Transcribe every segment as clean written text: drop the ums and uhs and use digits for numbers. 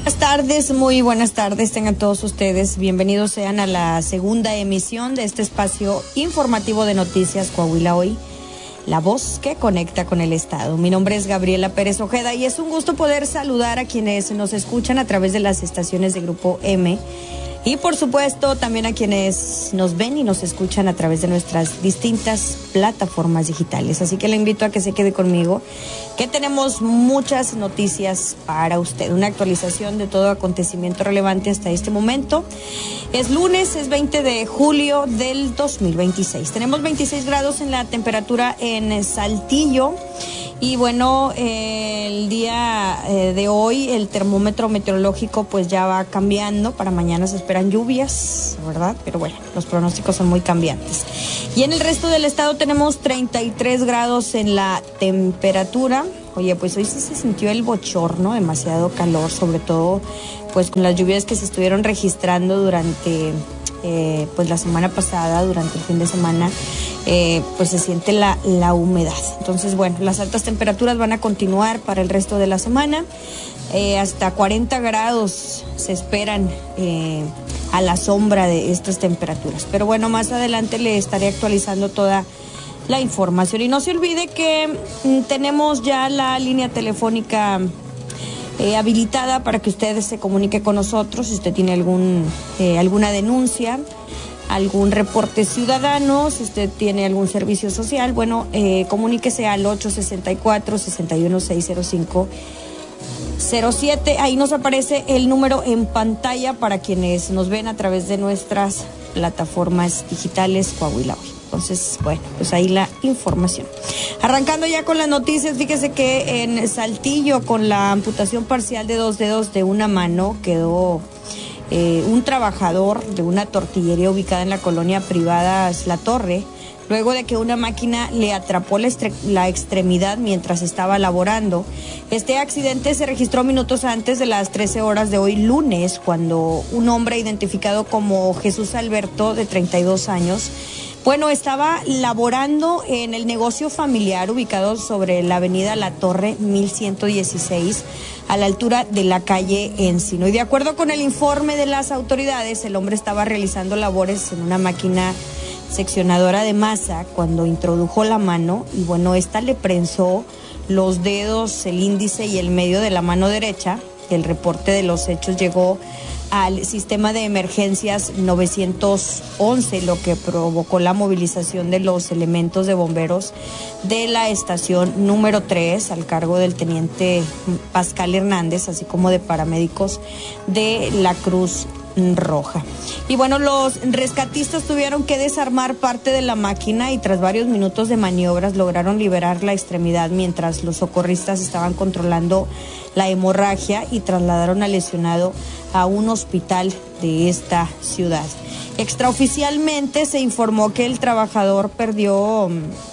Muy buenas tardes, tengan todos ustedes. Bienvenidos sean a la segunda emisión de este espacio informativo de Noticias Coahuila Hoy, la voz que conecta con el Estado. Mi nombre es Gabriela Pérez Ojeda y es un gusto poder saludar a quienes nos escuchan a través de las estaciones de Grupo M y por supuesto también a quienes nos ven y nos escuchan a través de nuestras distintas plataformas digitales. Así que le invito a que se quede conmigo, que tenemos muchas noticias para usted, una actualización de todo acontecimiento relevante hasta este momento. Es lunes, es 20 de julio del 2026. Tenemos 26 grados en la temperatura en Saltillo. Y bueno, el día de hoy el termómetro meteorológico pues ya va cambiando. Para mañana se esperan lluvias, ¿verdad? Pero bueno, los pronósticos son muy cambiantes. Y en el resto del estado tenemos 33 grados en la temperatura. Oye, pues hoy sí se sintió el bochorno, demasiado calor, sobre todo pues con las lluvias que se estuvieron registrando durante pues la semana pasada, durante el fin de semana. Pues se siente la humedad. Entonces, bueno, las altas temperaturas van a continuar para el resto de la semana. Hasta 40 grados se esperan a la sombra de estas temperaturas. Pero bueno, más adelante le estaré actualizando toda la información. Y no se olvide que tenemos ya la línea telefónica habilitada para que usted se comunique con nosotros si usted tiene alguna denuncia, algún reporte ciudadano, si usted tiene algún servicio social, bueno, comuníquese al 864-6160507. Ahí nos aparece el número en pantalla para quienes nos ven a través de nuestras plataformas digitales Coahuila Hoy. Entonces, bueno, pues ahí la información. Arrancando ya con las noticias, fíjese que en Saltillo, con la amputación parcial de 2 dedos de una mano, quedó un trabajador de una tortillería ubicada en la colonia privada La Torre, luego de que una máquina le atrapó la extremidad mientras estaba laborando. Este accidente se registró minutos antes de las 13 horas de hoy lunes, cuando un hombre identificado como Jesús Alberto, de 32 años, bueno, estaba laborando en el negocio familiar ubicado sobre la avenida La Torre 1116, a la altura de la calle Encino. Y de acuerdo con el informe de las autoridades, el hombre estaba realizando labores en una máquina seccionadora de masa cuando introdujo la mano y bueno, esta le prensó los dedos, el índice y el medio de la mano derecha. El reporte de los hechos llegó al sistema de emergencias 911, lo que provocó la movilización de los elementos de bomberos de la estación número 3 al cargo del teniente Pascal Hernández, así como de paramédicos de la Cruz Roja. Y bueno, los rescatistas tuvieron que desarmar parte de la máquina y tras varios minutos de maniobras lograron liberar la extremidad mientras los socorristas estaban controlando la hemorragia y trasladaron al lesionado a un hospital de esta ciudad. Extraoficialmente se informó que el trabajador perdió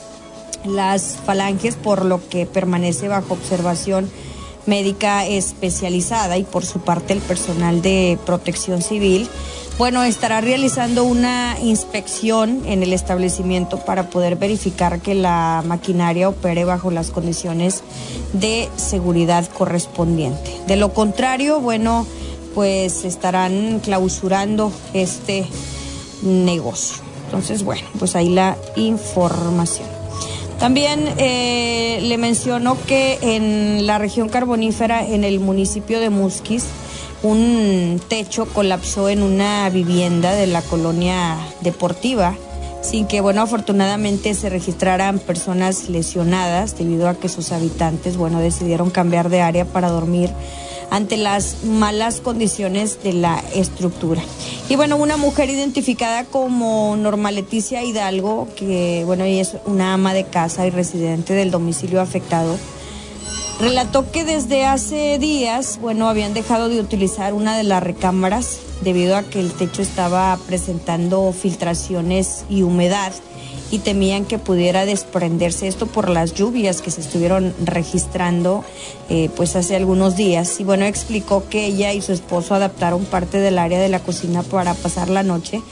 las falanges, por lo que permanece bajo observación médica especializada, y por su parte el personal de Protección Civil, bueno, estará realizando una inspección en el establecimiento para poder verificar que la maquinaria opere bajo las condiciones de seguridad correspondiente. De lo contrario, bueno, pues estarán clausurando este negocio. Entonces, bueno, pues ahí la información. También le menciono que en la región carbonífera, en el municipio de Musquis, un techo colapsó en una vivienda de la colonia deportiva, sin que, bueno, afortunadamente se registraran personas lesionadas debido a que sus habitantes, bueno, decidieron cambiar de área para dormir ante las malas condiciones de la estructura. Y bueno, una mujer identificada como Norma Leticia Hidalgo, que bueno, ella es una ama de casa y residente del domicilio afectado, relató que desde hace días, bueno, habían dejado de utilizar una de las recámaras debido a que el techo estaba presentando filtraciones y humedad y temían que pudiera desprenderse esto por las lluvias que se estuvieron registrando pues hace algunos días. Y bueno, explicó que ella y su esposo adaptaron parte del área de la cocina para pasar la noche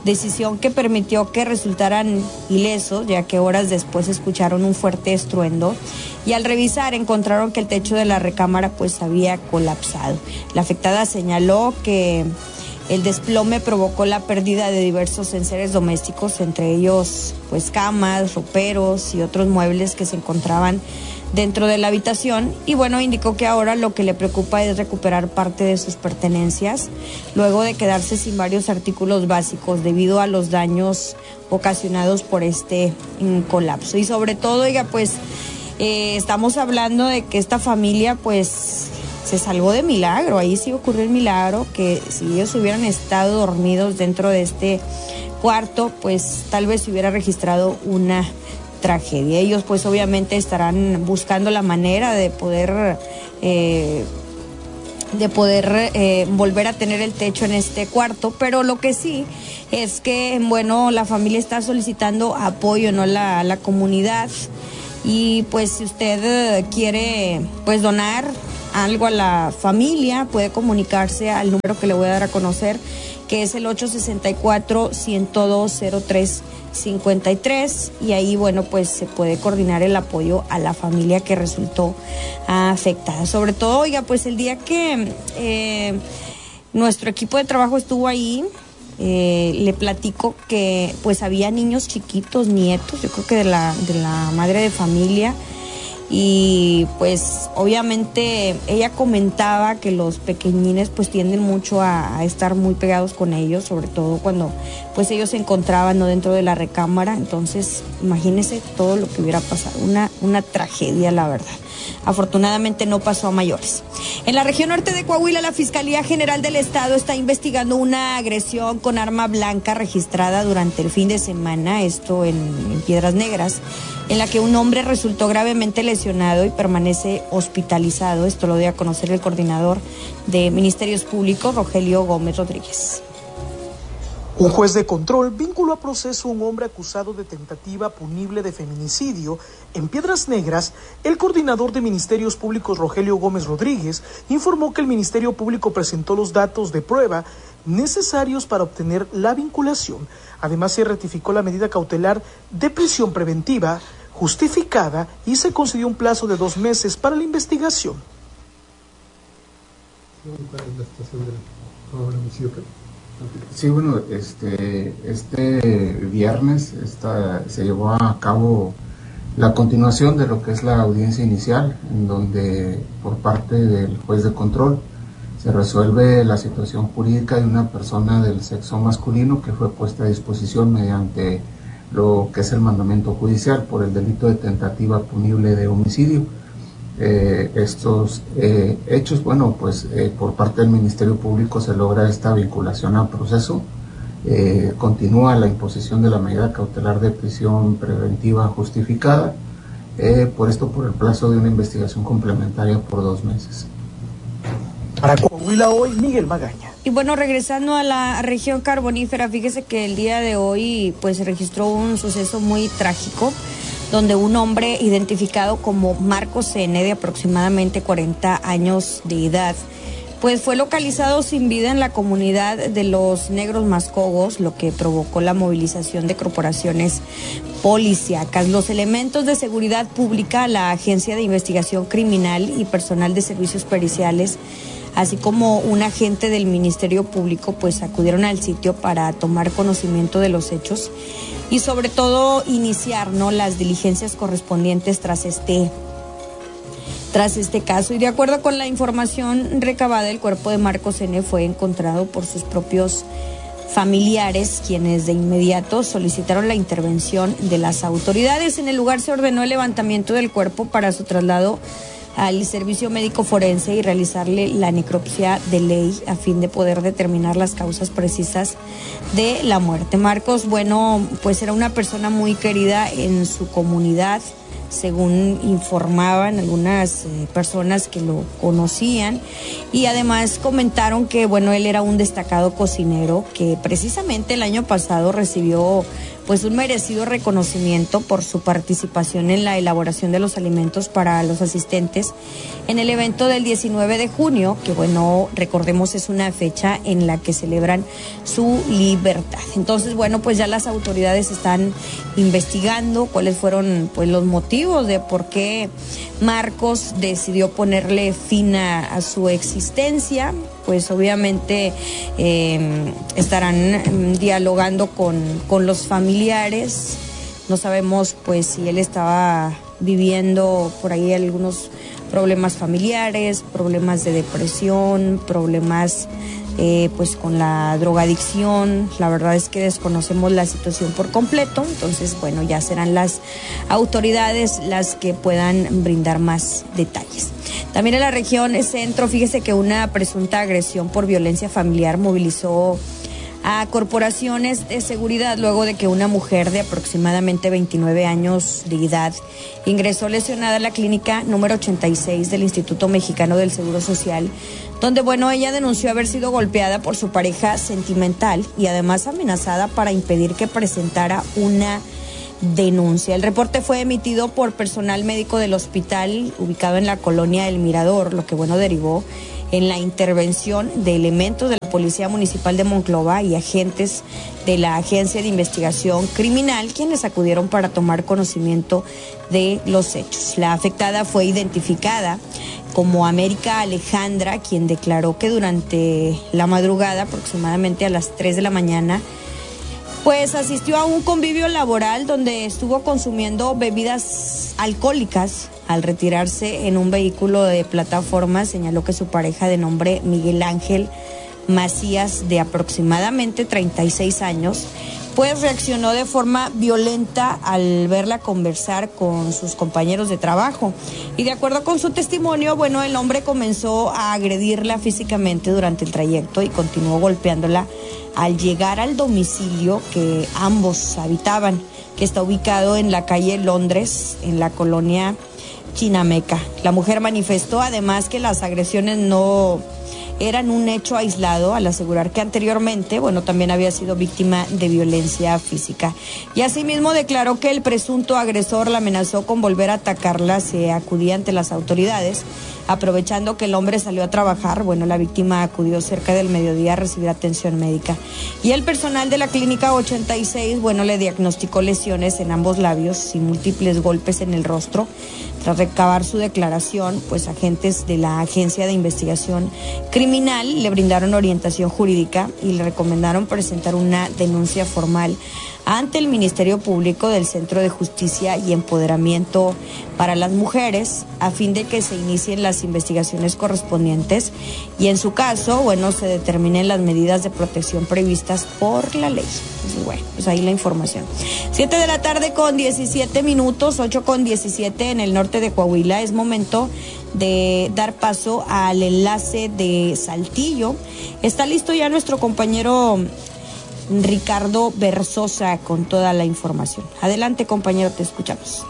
decisión que permitió que resultaran ilesos, ya que horas después escucharon un fuerte estruendo y al revisar encontraron que el techo de la recámara pues había colapsado. La afectada señaló que el desplome provocó la pérdida de diversos enseres domésticos, entre ellos pues camas, roperos y otros muebles que se encontraban dentro de la habitación, y bueno, indicó que ahora lo que le preocupa es recuperar parte de sus pertenencias luego de quedarse sin varios artículos básicos debido a los daños ocasionados por este colapso. Y sobre todo, oiga, pues estamos hablando de que esta familia pues se salvó de milagro. Ahí sí ocurrió el milagro, que si ellos hubieran estado dormidos dentro de este cuarto, pues tal vez se hubiera registrado una tragedia. Ellos pues obviamente estarán buscando la manera de poder volver a tener el techo en este cuarto, pero lo que sí es que, bueno, la familia está solicitando apoyo, ¿no? La comunidad, y pues si usted quiere pues donar algo a la familia, puede comunicarse al número que le voy a dar a conocer, que es el 864-102-0353, y ahí, bueno, pues se puede coordinar el apoyo a la familia que resultó afectada. Sobre todo, oiga, pues el día que nuestro equipo de trabajo estuvo ahí, le platico que pues había niños chiquitos, nietos, yo creo que de la madre de familia, y pues obviamente ella comentaba que los pequeñines pues tienden mucho a estar muy pegados con ellos, sobre todo cuando pues ellos se encontraban, ¿no?, dentro de la recámara. Entonces imagínense todo lo que hubiera pasado, una tragedia, la verdad. Afortunadamente no pasó a mayores. En la región norte de Coahuila, la Fiscalía General del Estado está investigando una agresión con arma blanca registrada durante el fin de semana, esto en Piedras Negras, en la que un hombre resultó gravemente lesionado y permanece hospitalizado. Esto lo dio a conocer el coordinador de Ministerios Públicos, Rogelio Gómez Rodríguez. Un juez de control vinculó a proceso a un hombre acusado de tentativa punible de feminicidio en Piedras Negras. El coordinador de Ministerios Públicos, Rogelio Gómez Rodríguez, informó que el Ministerio Público presentó los datos de prueba necesarios para obtener la vinculación. Además, se ratificó la medida cautelar de prisión preventiva justificada y se concedió un plazo de 2 meses para la investigación. ¿Cuál es la situación del homicidio? Sí, bueno, este viernes se llevó a cabo la continuación de lo que es la audiencia inicial, en donde por parte del juez de control se resuelve la situación jurídica de una persona del sexo masculino que fue puesta a disposición mediante lo que es el mandamiento judicial por el delito de tentativa punible de homicidio. Estos hechos, bueno, pues por parte del Ministerio Público se logra esta vinculación al proceso. Continúa la imposición de la medida cautelar de prisión preventiva justificada, por el plazo de una investigación complementaria por 2 meses. Para Coahuila Hoy, Miguel Magaña. Y bueno, regresando a la región carbonífera, fíjese que el día de hoy pues se registró un suceso muy trágico, donde un hombre identificado como Marcos N., de aproximadamente 40 años de edad, pues fue localizado sin vida en la comunidad de Los Negros Mascogos, lo que provocó la movilización de corporaciones policíacas. Los elementos de seguridad pública, la Agencia de Investigación Criminal y personal de servicios periciales, así como un agente del Ministerio Público, pues acudieron al sitio para tomar conocimiento de los hechos y sobre todo iniciar, ¿no?, las diligencias correspondientes tras este caso. Y de acuerdo con la información recabada, el cuerpo de Marcos N. fue encontrado por sus propios familiares, quienes de inmediato solicitaron la intervención de las autoridades. En el lugar se ordenó el levantamiento del cuerpo para su traslado al servicio médico forense y realizarle la necropsia de ley a fin de poder determinar las causas precisas de la muerte. Marcos, bueno, pues era una persona muy querida en su comunidad, según informaban algunas personas que lo conocían, y además comentaron que, bueno, él era un destacado cocinero que precisamente el año pasado recibió pues un merecido reconocimiento por su participación en la elaboración de los alimentos para los asistentes en el evento del 19 de junio, que bueno, recordemos es una fecha en la que celebran su libertad. Entonces, bueno, pues ya las autoridades están investigando cuáles fueron pues los motivos de por qué Marcos decidió ponerle fin a su existencia. Pues obviamente estarán dialogando con los familiares. No sabemos pues si él estaba viviendo por ahí algunos problemas familiares, problemas de depresión, problemas pues con la drogadicción. La verdad es que desconocemos la situación por completo, entonces bueno, ya serán las autoridades las que puedan brindar más detalles. También en la región centro, fíjese que una presunta agresión por violencia familiar movilizó a corporaciones de seguridad luego de que una mujer de aproximadamente 29 años de edad ingresó lesionada a la clínica número 86 del Instituto Mexicano del Seguro Social, donde, bueno, ella denunció haber sido golpeada por su pareja sentimental y además amenazada para impedir que presentara una denuncia. El reporte fue emitido por personal médico del hospital ubicado en la colonia El Mirador, lo que, bueno, derivó en la intervención de elementos de la Policía Municipal de Monclova y agentes de la Agencia de Investigación Criminal, quienes acudieron para tomar conocimiento de los hechos. La afectada fue identificada como América Alejandra, quien declaró que durante la madrugada, aproximadamente a las 3 de la mañana, pues asistió a un convivio laboral donde estuvo consumiendo bebidas alcohólicas. Al retirarse en un vehículo de plataforma, señaló que su pareja de nombre Miguel Ángel Macías, de aproximadamente 36 años, pues reaccionó de forma violenta al verla conversar con sus compañeros de trabajo. Y de acuerdo con su testimonio, bueno, el hombre comenzó a agredirla físicamente durante el trayecto y continuó golpeándola al llegar al domicilio que ambos habitaban, que está ubicado en la calle Londres, en la colonia Chinameca. La mujer manifestó además que las agresiones no eran un hecho aislado, al asegurar que anteriormente, bueno, también había sido víctima de violencia física. Y asimismo declaró que el presunto agresor la amenazó con volver a atacarla si acudía ante las autoridades. Aprovechando que el hombre salió a trabajar, bueno, la víctima acudió cerca del mediodía a recibir atención médica. Y el personal de la clínica 86, bueno, le diagnosticó lesiones en ambos labios y múltiples golpes en el rostro. Tras recabar su declaración, pues agentes de la Agencia de Investigación Criminal le brindaron orientación jurídica y le recomendaron presentar una denuncia formal ante el Ministerio Público del Centro de Justicia y Empoderamiento para las Mujeres, a fin de que se inicien las investigaciones correspondientes y en su caso, bueno, se determinen las medidas de protección previstas por la ley. Bueno, pues ahí la información. 7 de la tarde con 17 minutos, 8 con 17 en el norte de Coahuila. Es momento de dar paso al enlace de Saltillo. Está listo ya nuestro compañero Ricardo Berzosa con toda la información. Adelante, compañero, te escuchamos.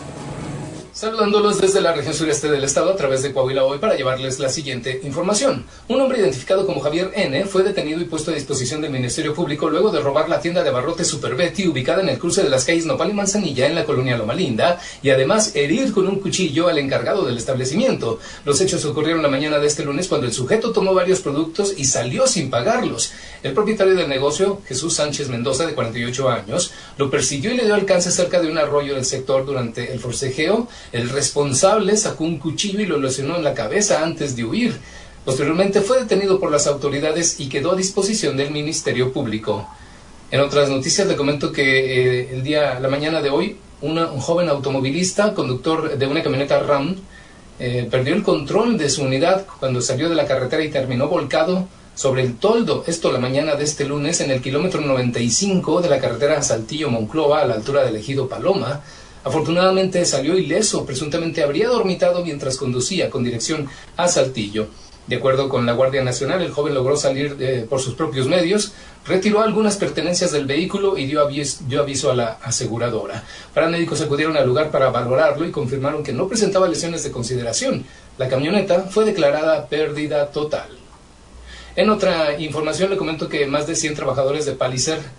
Saludándolos desde la región sureste del estado a través de Coahuila Hoy para llevarles la siguiente información. Un hombre identificado como Javier N. fue detenido y puesto a disposición del Ministerio Público luego de robar la tienda de abarrotes Super Betty ubicada en el cruce de las calles Nopal y Manzanilla en la colonia Loma Linda y además herir con un cuchillo al encargado del establecimiento. Los hechos ocurrieron la mañana de este lunes cuando el sujeto tomó varios productos y salió sin pagarlos. El propietario del negocio, Jesús Sánchez Mendoza, de 48 años, lo persiguió y le dio alcance cerca de un arroyo del sector durante el forcejeo. El responsable sacó un cuchillo y lo lesionó en la cabeza antes de huir. Posteriormente fue detenido por las autoridades y quedó a disposición del Ministerio Público. En otras noticias le comento que la mañana de hoy, un joven automovilista, conductor de una camioneta RAM, perdió el control de su unidad cuando salió de la carretera y terminó volcado sobre el toldo. Esto la mañana de este lunes en el kilómetro 95 de la carretera Saltillo-Monclova a la altura del ejido Paloma. Afortunadamente salió ileso, presuntamente habría dormitado mientras conducía con dirección a Saltillo. De acuerdo con la Guardia Nacional, el joven logró salir por sus propios medios, retiró algunas pertenencias del vehículo y dio aviso a la aseguradora. Paramédicos acudieron al lugar para valorarlo y confirmaron que no presentaba lesiones de consideración. La camioneta fue declarada pérdida total. En otra información le comento que más de 100 trabajadores de Palliser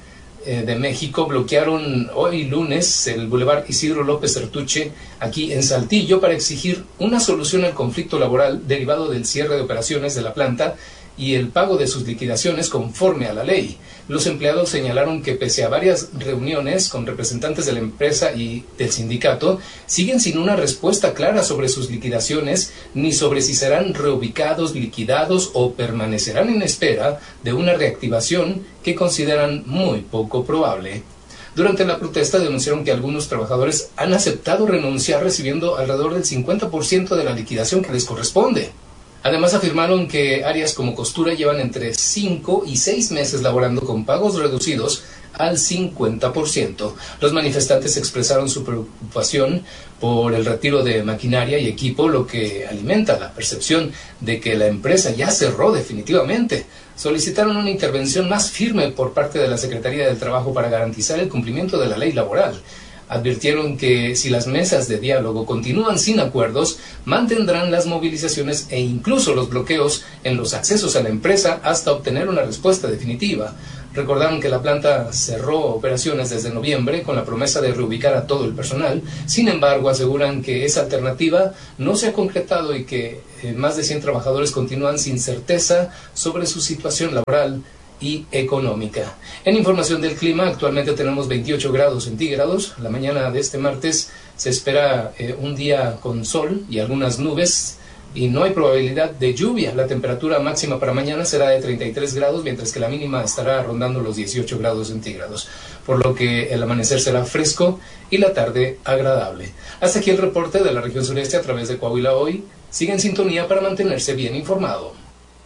de México bloquearon hoy lunes el Boulevard Isidro López Ertuche aquí en Saltillo para exigir una solución al conflicto laboral derivado del cierre de operaciones de la planta y el pago de sus liquidaciones conforme a la ley. Los empleados señalaron que pese a varias reuniones con representantes de la empresa y del sindicato, siguen sin una respuesta clara sobre sus liquidaciones ni sobre si serán reubicados, liquidados o permanecerán en espera de una reactivación que consideran muy poco probable. Durante la protesta denunciaron que algunos trabajadores han aceptado renunciar recibiendo alrededor del 50% de la liquidación que les corresponde. Además afirmaron que áreas como costura llevan entre 5 y 6 meses laborando con pagos reducidos al 50%. Los manifestantes expresaron su preocupación por el retiro de maquinaria y equipo, lo que alimenta la percepción de que la empresa ya cerró definitivamente. Solicitaron una intervención más firme por parte de la Secretaría del Trabajo para garantizar el cumplimiento de la ley laboral. Advirtieron que si las mesas de diálogo continúan sin acuerdos, mantendrán las movilizaciones e incluso los bloqueos en los accesos a la empresa hasta obtener una respuesta definitiva. Recordaron que la planta cerró operaciones desde noviembre con la promesa de reubicar a todo el personal. Sin embargo, aseguran que esa alternativa no se ha concretado y que más de 100 trabajadores continúan sin certeza sobre su situación laboral y económica. En información del clima, actualmente tenemos 28 grados centígrados. La mañana de este martes se espera un día con sol y algunas nubes y no hay probabilidad de lluvia. La temperatura máxima para mañana será de 33 grados, mientras que la mínima estará rondando los 18 grados centígrados, por lo que el amanecer será fresco y la tarde agradable. Hasta aquí el reporte de la región sureste a través de Coahuila Hoy. Sigue en sintonía para mantenerse bien informado.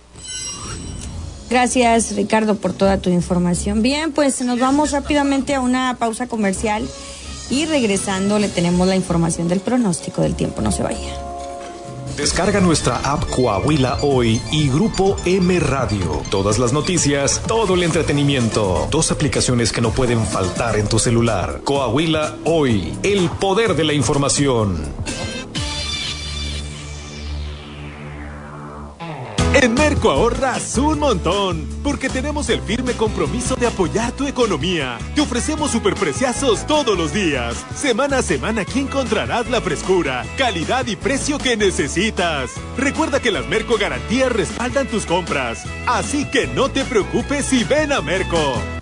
Gracias, Ricardo, por toda tu información. Bien, pues nos vamos rápidamente a una pausa comercial y regresando le tenemos la información del pronóstico del tiempo. No se vaya. Descarga nuestra app Coahuila Hoy y Grupo M Radio. Todas las noticias, todo el entretenimiento. 2 aplicaciones que no pueden faltar en tu celular. Coahuila Hoy, el poder de la información. En Merco ahorras un montón, porque tenemos el firme compromiso de apoyar tu economía. Te ofrecemos superpreciazos todos los días. Semana a semana aquí encontrarás la frescura, calidad y precio que necesitas. Recuerda que las Merco Garantías respaldan tus compras, así que no te preocupes y ven a Merco.